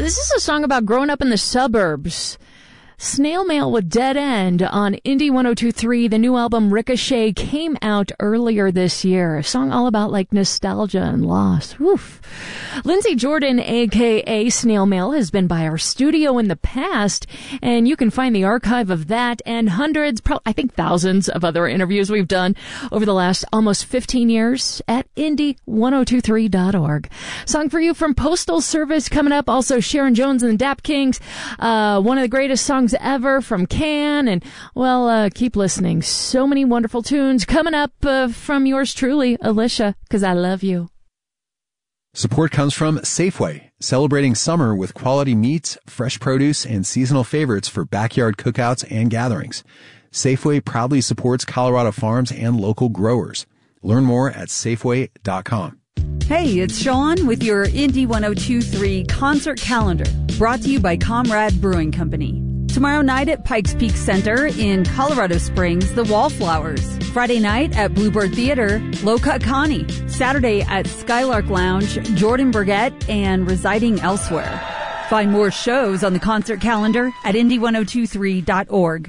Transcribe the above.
This is a song about growing up in the suburbs. Snail Mail with Dead End on Indie 102.3. The new album Ricochet came out earlier this year. A song all about like nostalgia and loss. Woof. Lindsay Jordan, aka Snail Mail, has been by our studio in the past, and you can find the archive of that and hundreds, I think thousands of other interviews we've done over the last almost 15 years at indie1023.org. Song for you from Postal Service coming up. Also Sharon Jones and the Dap Kings. One of the greatest songs ever from Can, and well, keep listening. So many wonderful tunes coming up from yours truly, Alicia, because I love you. Support comes from Safeway, celebrating summer with quality meats, fresh produce, and seasonal favorites for backyard cookouts and gatherings. Safeway proudly supports Colorado farms and local growers. Learn more at Safeway.com. Hey, it's Sean with your Indie 102.3 concert calendar, brought to you by Comrade Brewing Company. Tomorrow night at Pikes Peak Center in Colorado Springs, the Wallflowers. Friday night at Bluebird Theater, Low Cut Connie. Saturday at Skylark Lounge, Jordan Burgett and Residing Elsewhere. Find more shows on the concert calendar at indie1023.org.